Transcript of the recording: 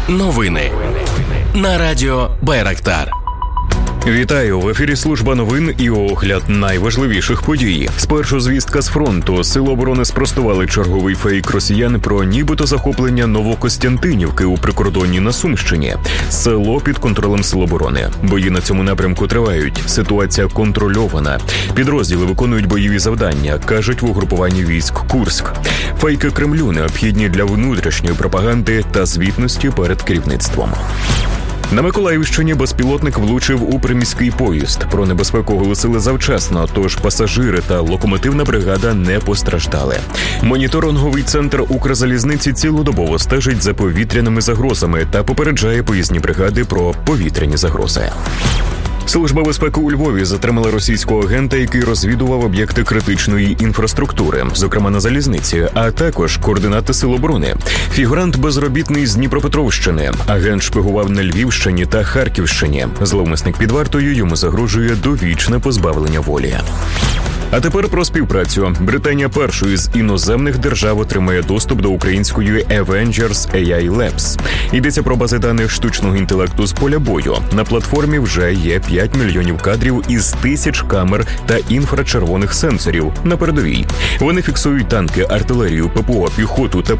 Новини на радіо Байрактар. Вітаю! В ефірі служба новин і огляд найважливіших подій. Спершу звістка з фронту. Сили оборони спростували черговий фейк росіян про нібито захоплення Новокостянтинівки у прикордонні на Сумщині. Село під контролем Сил оборони. Бої на цьому напрямку тривають. Ситуація контрольована. Підрозділи виконують бойові завдання, кажуть в угрупуванні військ Курськ. Фейки Кремлю необхідні для внутрішньої пропаганди та звітності перед керівництвом. На Миколаївщині безпілотник влучив у приміський поїзд. Про небезпеку оголосили завчасно, тож пасажири та локомотивна бригада не постраждали. Моніторинговий центр Укрзалізниці цілодобово стежить за повітряними загрозами та попереджає поїзні бригади про повітряні загрози. Служба безпеки у Львові затримала російського агента, який розвідував об'єкти критичної інфраструктури, зокрема на залізниці, а також координати Сил оборони. Фігурант безробітний з Дніпропетровщини. Агент шпигував на Львівщині та Харківщині. Зловмисник під вартою, йому загрожує довічне позбавлення волі. А тепер про співпрацю. Британія першою з іноземних держав отримає доступ до української Avengers AI Labs. Йдеться про бази даних штучного інтелекту з поля бою. На платформі вже є 5 мільйонів кадрів із 1000 камер та інфрачервоних сенсорів на передовій. Вони фіксують танки, артилерію, ППО, піхоту та